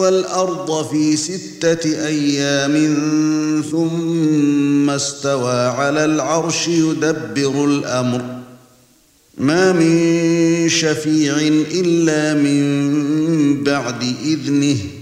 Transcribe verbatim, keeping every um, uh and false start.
وَالْأَرْضَ فِي سِتَّةِ أَيَّامٍ ثُمَّ اسْتَوَى عَلَى الْعَرْشِ يُدَبِّرُ الْأَمْرَ مَا مِن شَفِيعٍ إِلَّا مِن بَعْدِ إِذْنِهِ